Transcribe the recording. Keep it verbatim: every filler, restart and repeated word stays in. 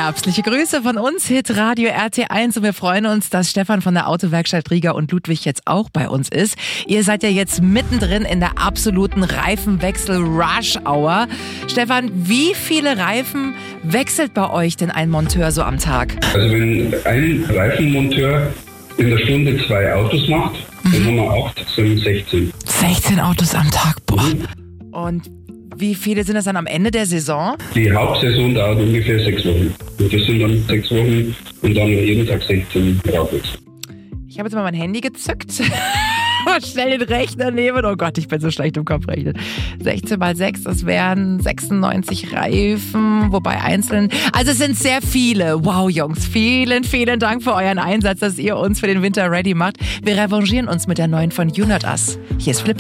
Herzliche Grüße von uns, Hit Radio R T eins, und wir freuen uns, dass Stefan von der Autowerkstatt Rieger und Ludwig jetzt auch bei uns ist. Ihr seid ja jetzt mittendrin in der absoluten Reifenwechsel-Rush-Hour. Stefan, wie viele Reifen wechselt bei euch denn ein Monteur so am Tag? Also wenn ein Reifenmonteur in der Stunde zwei Autos macht, mhm. dann haben wir acht, das sind sechzehn. sechzehn Autos am Tag, boah. Mhm. Und wie viele sind das dann am Ende der Saison? Die Hauptsaison dauert ungefähr sechs Wochen. Und das sind dann sechs Wochen und dann jeden Tag sechzehn Radwechsel. Ich habe jetzt mal mein Handy gezückt. Schnell den Rechner nehmen. Oh Gott, ich bin so schlecht im Kopf rechnen. sechzehn mal sechs, das wären sechsundneunzig Reifen, wobei einzeln. Also es sind sehr viele. Wow, Jungs, vielen, vielen Dank für euren Einsatz, dass ihr uns für den Winter ready macht. Wir revanchieren uns mit der neuen von You Not Us. Hier ist Flip.